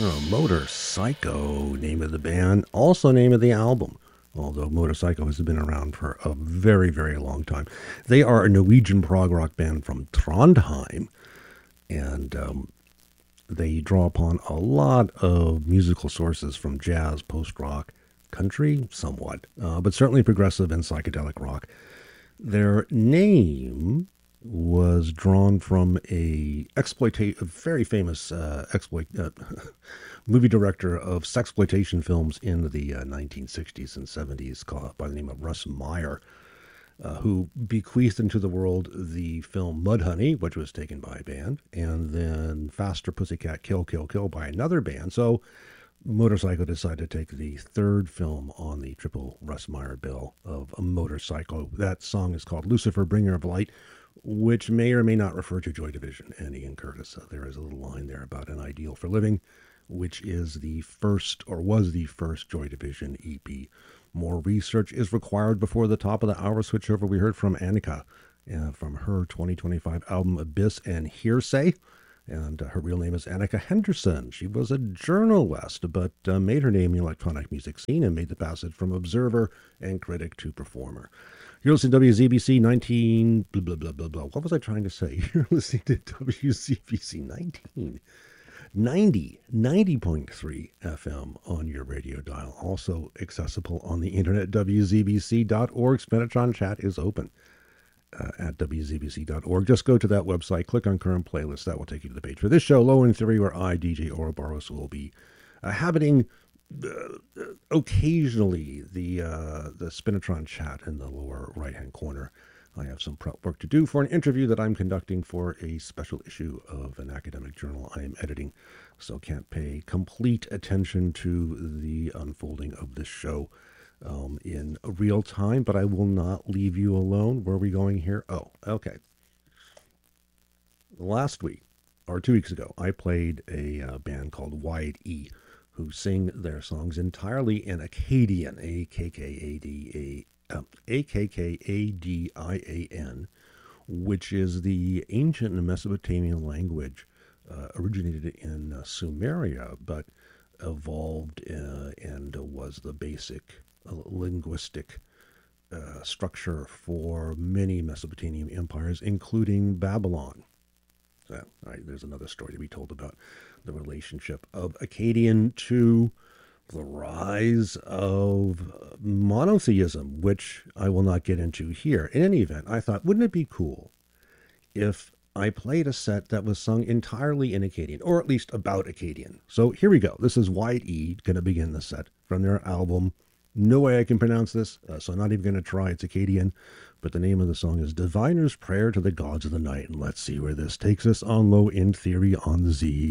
Motorpsycho, name of the band, also name of the album. Although Motorpsycho has been around for a very, very long time. They are a Norwegian prog rock band from Trondheim, and they draw upon a lot of musical sources from jazz, post-rock, country, somewhat, but certainly progressive and psychedelic rock. Their name was drawn from a very famous movie director of sexploitation films in the 1960s and 70s, called by the name of Russ Meyer, who bequeathed into the world the film Mudhoney, which was taken by a band, and then Faster Pussycat Kill Kill Kill by another band. So Motorpsycho decided to take the third film on the triple Russ Meyer bill of a Motorpsycho. That song is called Lucifer, Bringer of Light, which may or may not refer to Joy Division and Ian Curtis. There is a little line there about An Ideal for Living, which is the first, or was the first, Joy Division EP. More research is required before the top of the hour switchover. We heard from Annika from her 2025 album Abyss and Hearsay. And her real name is Annika Henderson. She was a journalist, but made her name in the electronic music scene and made the passage from observer and critic to performer. You're listening to WZBC 19... blah, blah, blah, blah, blah. What was I trying to say? You're listening to WZBC 90.3 FM on your radio dial. Also accessible on the internet, WZBC.org. Spinatron chat is open at WZBC.org. Just go to that website, click on current playlist. That will take you to the page for this show, Low End Theory, where I, DJ Ouroboros, will be habiting occasionally the Spinatron chat in the lower right-hand corner. I have some prep work to do for an interview that I'm conducting for a special issue of an academic journal I am editing, so can't pay complete attention to the unfolding of this show in real time, but I will not leave you alone. Where are we going here? Oh, okay. Last week, or 2 weeks ago, I played a band called Wyatt E, who sing their songs entirely in Akkadian, Akkadian, which is the ancient Mesopotamian language originated in Sumeria, but evolved and was the basic linguistic structure for many Mesopotamian empires, including Babylon. So, there's another story to be told about the relationship of Akkadian to the rise of monotheism, which I will not get into here. In any event, I thought, wouldn't it be cool if I played a set that was sung entirely in Akkadian, or at least about Akkadian? So here we go. This is Wyatt E going to begin the set from their album. No way I can pronounce this, so I'm not even going to try. It's Akkadian, but the name of the song is Diviner's Prayer to the Gods of the Night. And let's see where this takes us on Low End Theory on Z.